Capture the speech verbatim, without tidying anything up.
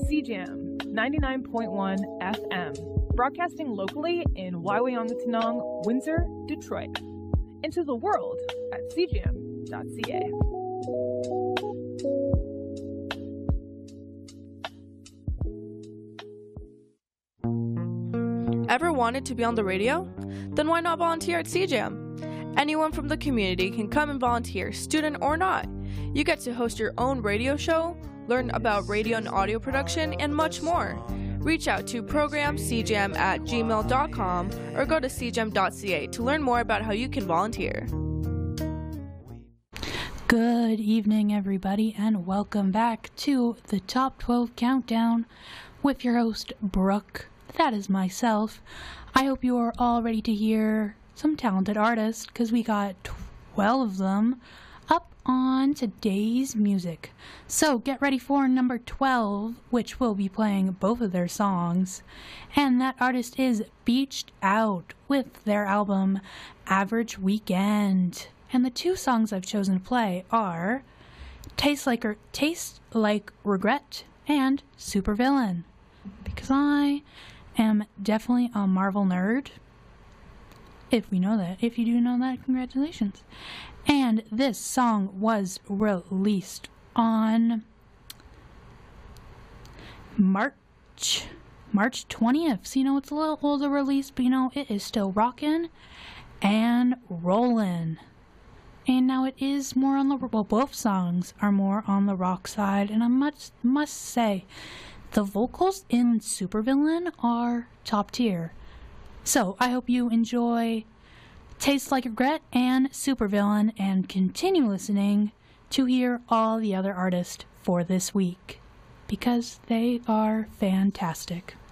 C Jam ninety-nine point one F M, broadcasting locally in Waiwangatanong, Windsor, Detroit. Into the world at c jam dot c a. Ever wanted to be on the radio? Then why not volunteer at C Jam? Anyone from the community can come and volunteer, student or not. You get to host your own radio show, learn about radio and audio production, and much more. Reach out to program c jam at gmail dot com or go to c jam dot c a to learn more about how you can volunteer. Good evening, everybody, and welcome back to the Top twelve Countdown with your host, Brooke. That is myself. I hope you are all ready to hear some talented artists, because we got twelve of them up on today's music. So get ready for number twelve, which will be playing both of their songs. And that artist is Beached Out with their album Average Weekend. And the two songs I've chosen to play are Taste Like, or Taste Like Regret and Supervillain, because I am definitely a Marvel nerd. If we know that. If you do know that, congratulations. And this song was released on March March twentieth. So, you know, it's a little older release, but, you know, it is still rocking and rolling. And now it is more on the, well, both songs are more on the rock side. And I must, must say, the vocals in Supervillain are top tier. So I hope you enjoy Taste Like Regret and Supervillain and continue listening to hear all the other artists for this week, because they are fantastic.